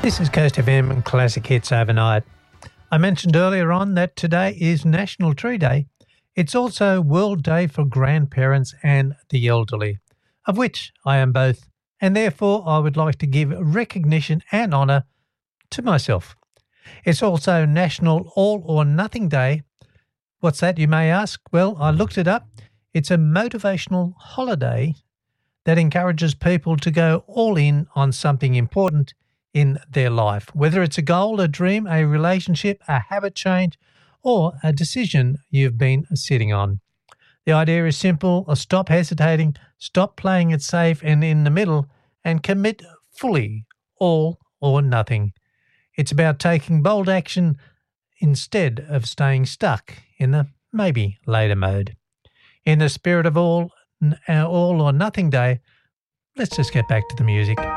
This is Coast FM and Classic Hits Overnight. I mentioned earlier on that today is National Tree Day. It's also World Day for Grandparents and the Elderly, of which I am both, and therefore I would like to give recognition and honour to myself. It's also National All or Nothing Day. What's that, you may ask? Well, I looked it up. It's a motivational holiday that encourages people to go all in on something important in their life, whether it's a goal, a dream, a relationship, a habit change, or a decision you've been sitting on. The idea is simple: stop hesitating, stop playing it safe and in the middle, and commit fully, all or nothing. It's about taking bold action instead of staying stuck in the maybe later mode. In the spirit of all or nothing day, let's just get back to the music.